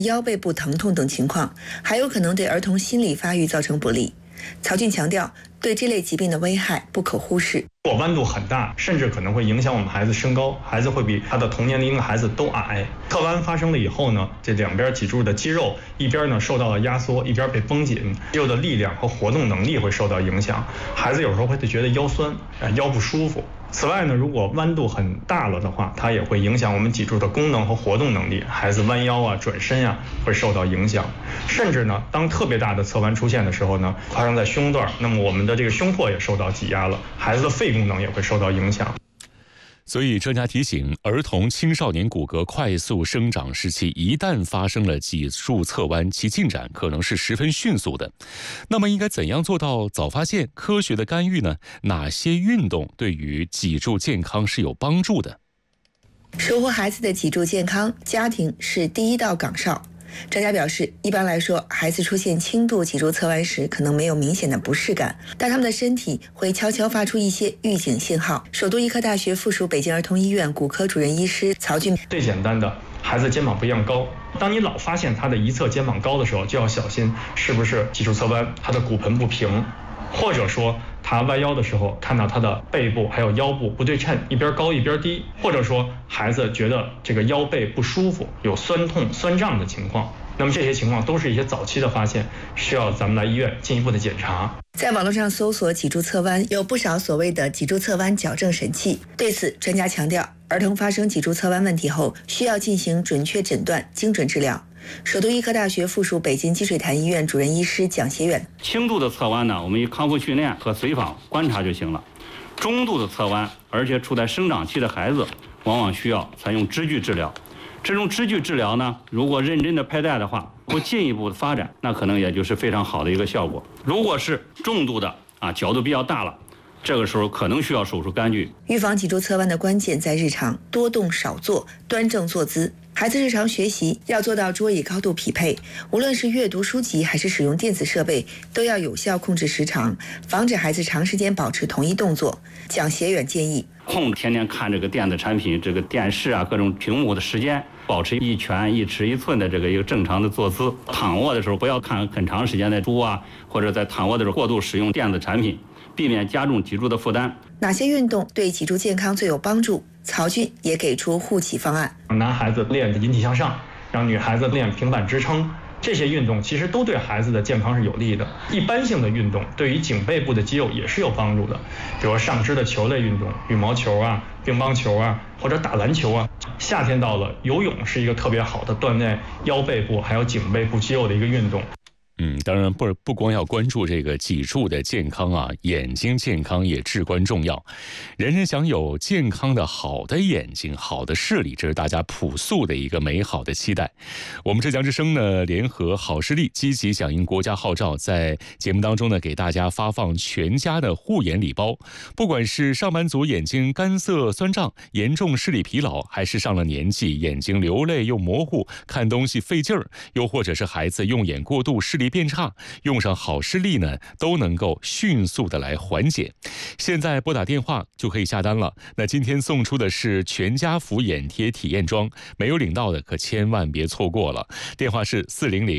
腰背部疼痛等情况，还有可能对儿童心理发育造成不利。曹俊强调，对这类疾病的危害不可忽视。 如果弯度很大，甚至可能会影响我们孩子身高，孩子会比他的同年龄的孩子都矮。侧弯发生了以后呢，这两边脊柱的肌肉一边呢受到了压缩，一边被绷紧，肌肉的力量和活动能力会受到影响。孩子有时候会觉得腰酸，腰不舒服。此外呢，如果弯度很大了的话，它也会影响我们脊柱的功能和活动能力，孩子弯腰啊、转身啊会受到影响。甚至呢，当特别大的侧弯出现的时候呢，发生在胸段，那么我们的这个胸廓也受到挤压了，孩子的肺功能也会受到影响。 所以专家提醒，儿童青少年骨骼快速生长时期一旦发生了脊柱侧弯，其进展可能是十分迅速的。那么应该怎样做到早发现、科学的干预呢？哪些运动对于脊柱健康是有帮助的？ 守护孩子的脊柱健康，家庭是第一道岗哨。专家表示，一般来说，孩子出现轻度脊柱侧弯时，可能没有明显的不适感，但他们的身体会悄悄发出一些预警信号。首都医科大学附属北京儿童医院骨科主任医师曹俊， 最简单的，孩子肩膀不一样高，当你老发现他的一侧肩膀高的时候，就要小心是不是脊柱侧弯，他的骨盆不平，或者说他弯腰的时候看到他的背部还有腰部不对称，一边高一边低，或者说孩子觉得这个腰背不舒服，有酸痛酸胀的情况，那么这些情况都是一些早期的发现，需要咱们来医院进一步的检查。 在网络上搜索脊柱侧弯，有不少所谓的脊柱侧弯矫正神器。对此，专家强调，儿童发生脊柱侧弯问题后，需要进行准确诊断、精准治疗。首都医科大学附属北京积水潭医院主任医师蒋协远， 轻度的侧弯呢，我们以康复训练和随访观察就行了。中度的侧弯，而且处在生长期的孩子，往往需要采用支具治疗。这种支具治疗呢，如果认真的佩戴的话，不进一步的发展，那可能也就是非常好的一个效果。如果是重度的角度比较大了，这个时候可能需要手术干预。 预防脊柱侧弯的关键在日常多动少坐，端正坐姿。孩子日常学习要做到桌椅高度匹配，无论是阅读书籍还是使用电子设备，都要有效控制时长，防止孩子长时间保持同一动作。蒋协远建议， 控制天天看这个电子产品、这个电视各种屏幕的时间，保持一拳一尺一寸的一个正常的坐姿。躺卧的时候不要看很长时间的书或者在躺卧的时候过度使用电子产品，避免加重脊柱的负担。 哪些运动对脊柱健康最有帮助？曹俊也给出护脊方案。 男孩子练引体向上，让女孩子练平板支撑，这些运动其实都对孩子的健康是有利的。一般性的运动对于颈背部的肌肉也是有帮助的，比如上肢的球类运动，羽毛球乒乓球或者打篮球夏天到了，游泳是一个特别好的锻炼腰背部还有颈背部肌肉的一个运动。 当然不光要关注这个脊柱的健康眼睛健康也至关重要。人人想有健康的好的眼睛、好的视力，这是大家朴素的一个美好的期待。我们浙江之声呢，联合好视力，积极响应国家号召，在节目当中呢，给大家发放全家的护眼礼包。不管是上班族眼睛干涩酸胀、严重视力疲劳，还是上了年纪眼睛流泪又模糊、看东西费劲儿，又或者是孩子用眼过度、视力变差，用上好视力呢，都能够迅速的来缓解。现在拨打电话就可以下单了。那今天送出的是全家福眼贴体验装，没有领到的可千万别错过了。电话是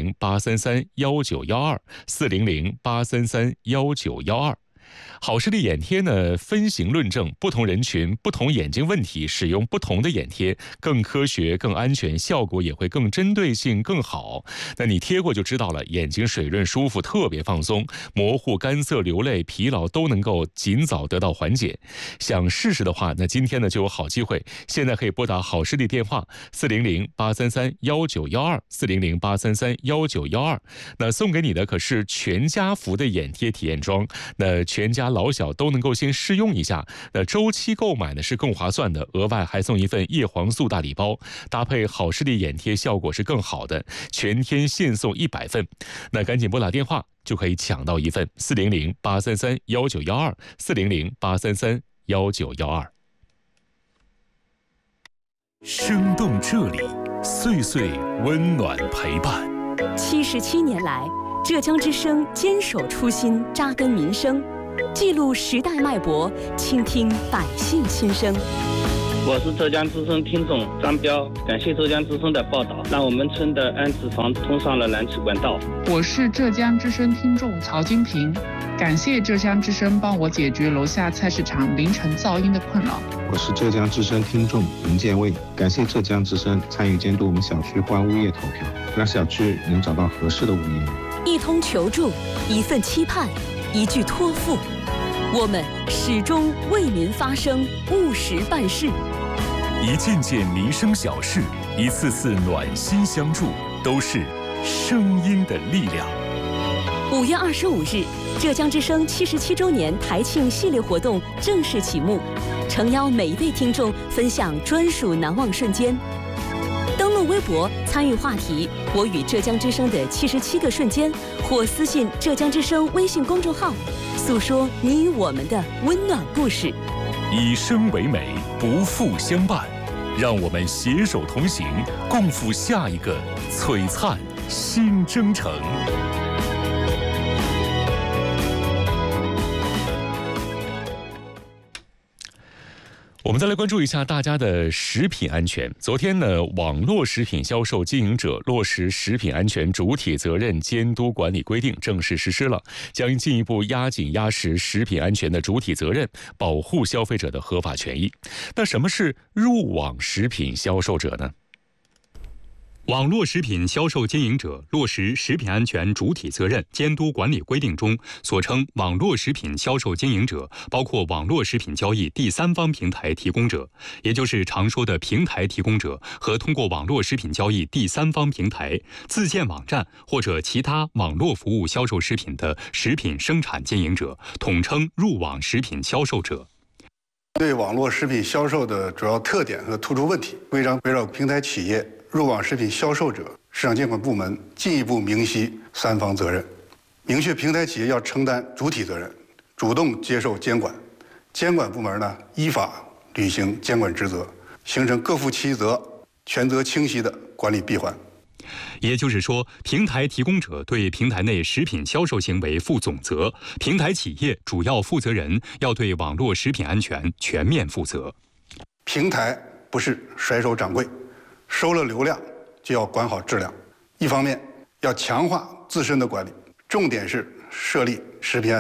400-833-1912，400-833-1912。好视力眼贴呢，分型论证，不同人群、不同眼睛问题，使用不同的眼贴，更科学、更安全，效果也会更针对性、更好。那你贴过就知道了，眼睛水润舒服，特别放松，模糊、干涩、流泪、疲劳都能够尽早得到缓解。想试试的话，那今天呢就有好机会，现在可以拨打好视力电话400-833-1912，400-833-1912。那送给你的可是全家福的眼贴体验装，那全家老小都能够先试用一下，那周期购买呢是更划算的，额外还送一份叶黄素大礼包，搭配好视力眼贴效果是更好的，全天现送100份。那赶紧拨打电话就可以抢到一份，400-833-1912，400-833-1912。生动这里，岁岁温暖陪伴。 77年来，浙江之声坚守初心，扎根民生，记录时代脉搏，倾听百姓心声。 我是浙江之声听众张彪，感谢浙江之声的报道，让我们村的安置房通上了燃气管道。 我是浙江之声听众曹金平，感谢浙江之声帮我解决楼下菜市场凌晨噪音的困扰。 我是浙江之声听众林建卫，感谢浙江之声参与监督我们小区换物业投票，让小区能找到合适的物业。 一通求助，一份期盼，一句托付，我们始终为民发声，务实办事。 一件件民生小事，一次次暖心相助，都是声音的力量。 5月25日，浙江之声77周年台庆系列活动正式启幕，诚邀每一位听众分享专属难忘瞬间。登录微博参与话题“我与浙江之声的77个瞬间”，或私信浙江之声微信公众号，诉说你与我们的温暖故事。 以声为美，不负相伴，让我们携手同行，共赴下一个璀璨新征程。我们再来关注一下大家的食品安全。昨天呢，网络食品销售经营者落实食品安全主体责任监督管理规定正式实施了，将进一步压紧压实食品安全的主体责任，保护消费者的合法权益。那什么是入网食品销售者呢？ 网络食品销售经营者落实食品安全主体责任监督管理规定中所称网络食品销售经营者，包括网络食品交易第三方平台提供者，也就是常说的平台提供者和通过网络食品交易第三方平台、自建网站或者其他网络服务销售食品的食品生产经营者，统称入网食品销售者。 对网络食品销售的主要特点和突出问题，规章围绕平台企业、入网食品销售者、市场监管部门进一步明晰三方责任，明确平台企业要承担主体责任，主动接受监管，监管部门呢依法履行监管职责，形成各负其责、权责清晰的管理闭环。 也就是说，平台提供者对平台内食品销售行为负总责，平台企业主要负责人要对网络食品安全全面负责。 平台不是甩手掌柜，收了流量就要管好质量。一方面要强化自身的管理，重点是设立食品安全